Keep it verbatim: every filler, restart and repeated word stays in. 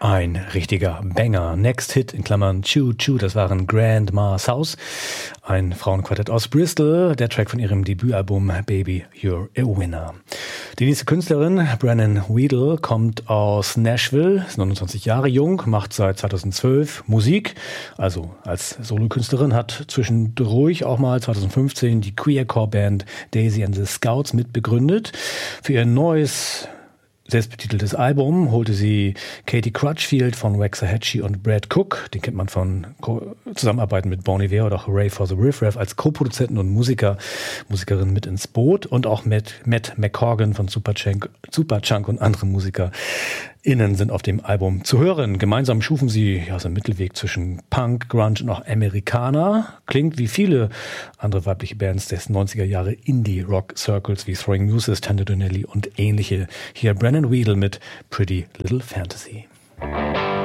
Ein richtiger Banger. Next Hit in Klammern Choo Choo, das waren Grandma's House, ein Frauenquartett aus Bristol, der Track von ihrem Debütalbum Baby You're a Winner. Die nächste Künstlerin, Brennan Weedle, kommt aus Nashville, ist neunundzwanzig Jahre jung, macht seit zweitausendzwölf Musik, also als Solokünstlerin, hat zwischendurch auch mal zweitausendfünfzehn die Queercore-Band Daisy and the Scouts mitbegründet. Für ihr neues selbstbetiteltes Album holte sie Katie Crutchfield von Waxahachie und Brad Cook, den kennt man von Ko- Zusammenarbeiten mit Bon Iver oder Hooray for the Riff Raff, als Co-Produzenten und Musiker, Musikerin mit ins Boot, und auch Matt, Matt McCorgan von Superchunk, Superchunk und andere MusikerInnen sind auf dem Album zu hören. Gemeinsam schufen sie ja so einen Mittelweg zwischen Punk, Grunge und auch Amerikaner. Klingt wie viele andere weibliche Bands des neunziger Jahre Indie-Rock-Circles wie Throwing Muses, Tender Donnelly und ähnliche. Hier Brennan Weedle mit Pretty Little Fantasy.